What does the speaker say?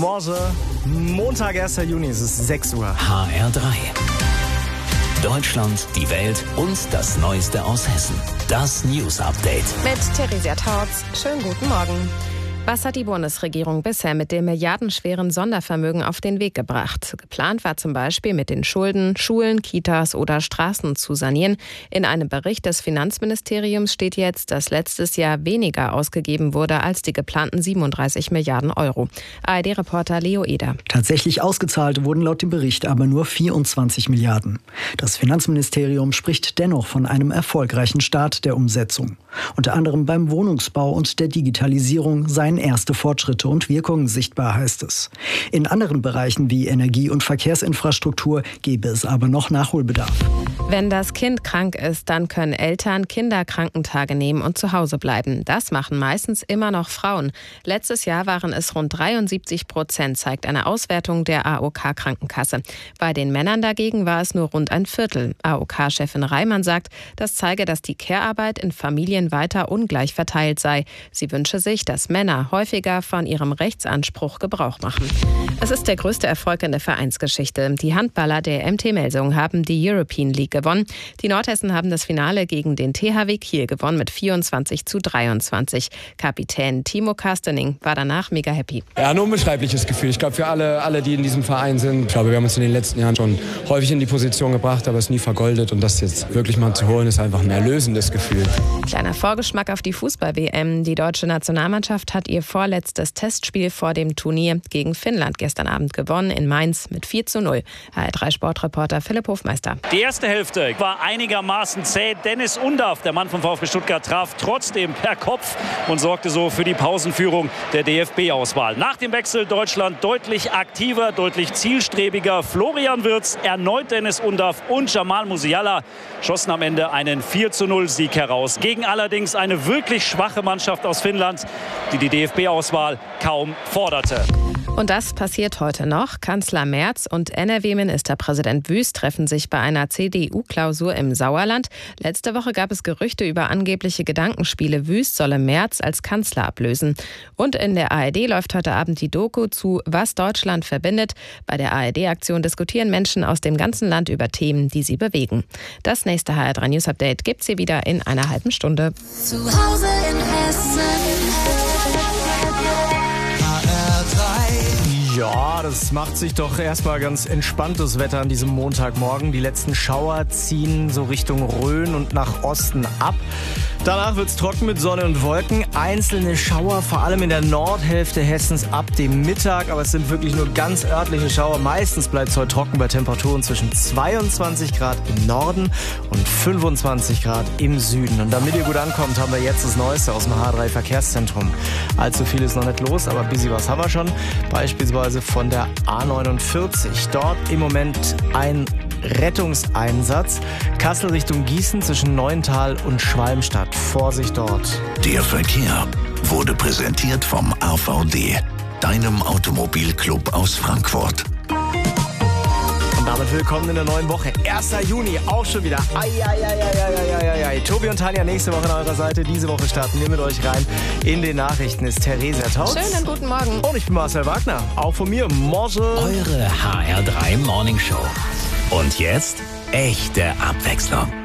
Morse. Montag, 1. Juni, es ist 6 Uhr. HR3. Deutschland, die Welt und das Neueste aus Hessen. Das News Update. Mit Theresia Tautz. Schönen guten Morgen. Was hat die Bundesregierung bisher mit dem milliardenschweren Sondervermögen auf den Weg gebracht? Geplant war zum Beispiel, mit den Schulden Schulen, Kitas oder Straßen zu sanieren. In einem Bericht des Finanzministeriums steht jetzt, dass letztes Jahr weniger ausgegeben wurde als die geplanten 37 Milliarden Euro. ARD-Reporter Leo Eder. Tatsächlich ausgezahlt wurden laut dem Bericht aber nur 24 Milliarden. Das Finanzministerium spricht dennoch von einem erfolgreichen Start der Umsetzung. Unter anderem beim Wohnungsbau und der Digitalisierung seien erste Fortschritte und Wirkungen sichtbar, heißt es. In anderen Bereichen wie Energie- und Verkehrsinfrastruktur gäbe es aber noch Nachholbedarf. Wenn das Kind krank ist, dann können Eltern Kinderkrankentage nehmen und zu Hause bleiben. Das machen meistens immer noch Frauen. Letztes Jahr waren es rund 73%, zeigt eine Auswertung der AOK-Krankenkasse. Bei den Männern dagegen war es nur rund ein Viertel. AOK-Chefin Reimann sagt, das zeige, dass die Care-Arbeit in Familien weiter ungleich verteilt sei. Sie wünsche sich, dass Männer häufiger von ihrem Rechtsanspruch Gebrauch machen. Es ist der größte Erfolg in der Vereinsgeschichte. Die Handballer der MT Melsung haben die European League gewonnen. Die Nordhessen haben das Finale gegen den THW Kiel gewonnen mit 24:23. Kapitän Timo Kastening war danach mega happy. Ja, ein unbeschreibliches Gefühl. Ich glaube, für alle, die in diesem Verein sind. Ich glaube, wir haben uns in den letzten Jahren schon häufig in die Position gebracht, aber es nie vergoldet. Und das jetzt wirklich mal zu holen, ist einfach ein erlösendes Gefühl. Kleiner Vorgeschmack auf die Fußball-WM. Die deutsche Nationalmannschaft hat ihr vorletztes Testspiel vor dem Turnier gegen Finnland gestern Abend gewonnen in Mainz mit 4:0. HR3-Sportreporter Philipp Hofmeister. Die erste Hälfte war einigermaßen zäh. Dennis Undaff, der Mann vom VfB Stuttgart, traf trotzdem per Kopf und sorgte so für die Pausenführung der DFB-Auswahl. Nach dem Wechsel Deutschland deutlich aktiver, deutlich zielstrebiger. Florian Wirtz, erneut Dennis Undaff und Jamal Musiala schossen am Ende einen 4:0-Sieg heraus. Gegen allerdings eine wirklich schwache Mannschaft aus Finnland, die die DFB-Auswahl kaum forderte. Und das passiert heute noch. Kanzler Merz und NRW-Ministerpräsident Wüst treffen sich bei einer CDU-Klausur im Sauerland. Letzte Woche gab es Gerüchte über angebliche Gedankenspiele. Wüst solle Merz als Kanzler ablösen. Und in der ARD läuft heute Abend die Doku zu Was Deutschland verbindet. Bei der ARD-Aktion diskutieren Menschen aus dem ganzen Land über Themen, die sie bewegen. Das nächste HR3 News Update gibt's hier wieder in einer halben Stunde. Zu Hause in Hessen. Ja, das macht sich doch erstmal ganz entspanntes Wetter an diesem Montagmorgen. Die letzten Schauer ziehen so Richtung Rhön und nach Osten ab. Danach wird's trocken mit Sonne und Wolken. Einzelne Schauer, vor allem in der Nordhälfte Hessens ab dem Mittag. Aber es sind wirklich nur ganz örtliche Schauer. Meistens bleibt es heute trocken bei Temperaturen zwischen 22 Grad im Norden und 25 Grad im Süden. Und damit ihr gut ankommt, haben wir jetzt das Neueste aus dem H3 Verkehrszentrum. Allzu viel ist noch nicht los, aber ein bisschen was haben wir schon. Beispielsweise von der A49. Dort im Moment ein Rettungseinsatz. Kassel Richtung Gießen zwischen Neuental und Schwalmstadt. Vorsicht dort. Der Verkehr wurde präsentiert vom AVD, deinem Automobilclub aus Frankfurt. Und damit willkommen in der neuen Woche. 1. Juni, auch schon wieder. Ei. Tobi und Tanja nächste Woche an eurer Seite. Diese Woche starten wir mit euch rein. In den Nachrichten ist Theresia Tautz. Schönen guten Morgen. Und ich bin Marcel Wagner. Auch von mir, Morse. Eure HR3 Morning Show. Und jetzt echte Abwechslung.